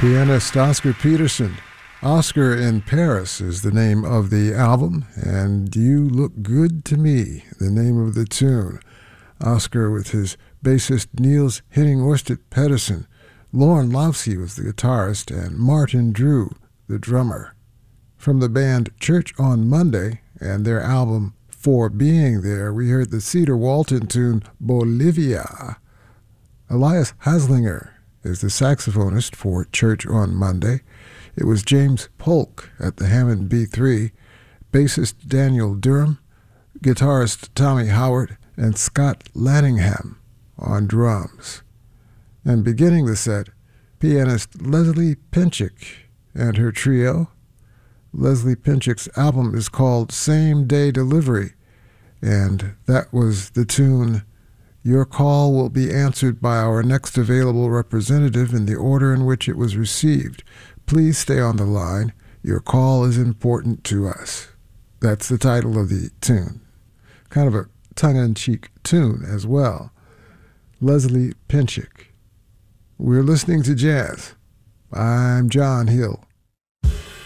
Pianist Oscar Peterson. Oscar in Paris is the name of the album, and You Look Good to Me, the name of the tune. Oscar with his bassist Niels Henning Orsted Pedersen. Lauren Lovsky was the guitarist, and Martin Drew, the drummer. From the band Church on Monday and their album For Being There, we heard the Cedar Walton tune Bolivia. Elias Haslinger is the saxophonist for Church on Monday. It was James Polk at the Hammond B3, bassist Daniel Durham, guitarist Tommy Howard, and Scott Lanningham on drums. And beginning the set, pianist Leslie Pinchik and her trio. Leslie Pinchik's album is called Same Day Delivery, and that was the tune Your Call Will Be Answered by Our Next Available Representative in the order in which it was received. Please stay on the line. Your call is important to us. That's the title of the tune. Kind of a tongue-in-cheek tune as well. Leslie Pinchik. We're listening to jazz. I'm John Hill.